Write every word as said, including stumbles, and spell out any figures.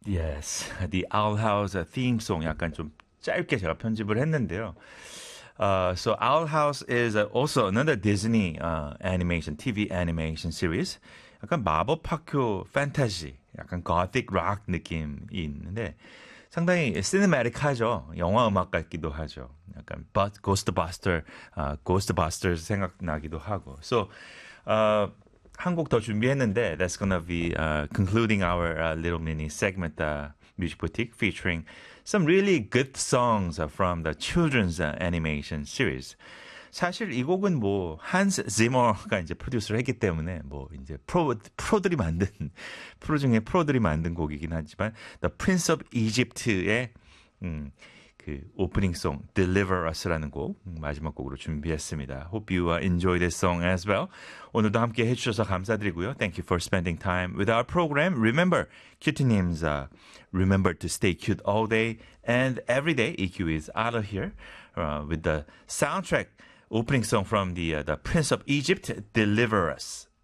Yes, the Owl House theme song 약간 좀 짧게 제가 편집을 했는데요. Uh, so Owl House is uh, also another Disney uh, animation, 티비 animation series. 약간 마법 학교 판타지, 약간 gothic rock 느낌이 있는데 상당히 시네마틱하죠. 영화 음악 같기도 하죠. 약간 but, Ghostbuster, uh, Ghostbusters 생각나기도 하고. So uh, 한 곡 더 준비했는데 that's gonna be uh, concluding our uh, little mini segment uh, Music Boutique featuring some really good songs uh, from the children's uh, animation series. 사실 이 곡은 뭐 한스 지머가 이제 프로듀스를 했기 때문에 뭐 이제 프로 프로들이 만든 프로 중에 프로들이 만든 곡이긴 하지만 The Prince of Egypt의 음, 그 오프닝송 Deliver Us라는 곡 마지막 곡으로 준비했습니다. Hope you uh, enjoy this song as well. 오늘도 함께 해주셔서 감사드리고요. Thank you for spending time with our program. Remember, 큐티님's uh, remember to stay cute all day and every day. E Q is out of here uh, with the soundtrack opening song from the uh, the Prince of Egypt, Deliver Us.